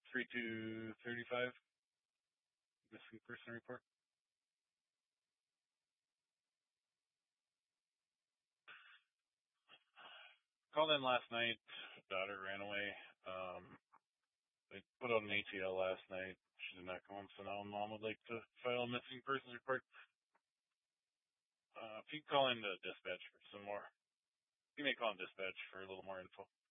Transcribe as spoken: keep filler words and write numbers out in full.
three two three five. Missing person report. Called in last night. Daughter ran away. Um, they put out an A T L last night. She did not come home, so now mom would like to file a missing persons report. Uh, if you call in to dispatch for some more, you may call in dispatch for a little more info.